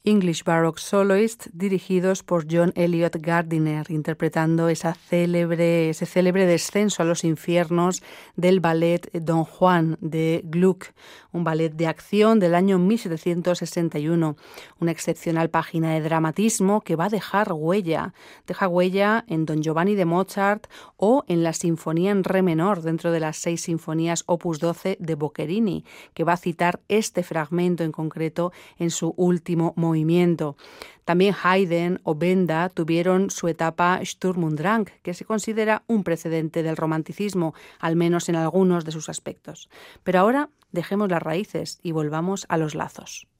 English Baroque Soloists, dirigidos por John Eliot Gardiner, interpretando ese célebre descenso a los infiernos del ballet Don Juan de Gluck, un ballet de acción del año 1761, una excepcional página de dramatismo que va a deja huella en Don Giovanni de Mozart o en la Sinfonía en re menor dentro de las 6 sinfonías opus 12 de Boccherini, que va a citar este fragmento en concreto en su último movimiento. También Haydn o Benda tuvieron su etapa Sturm und Drang, que se considera un precedente del romanticismo, al menos en algunos de sus aspectos. Pero ahora dejemos las raíces y volvamos a los lazos.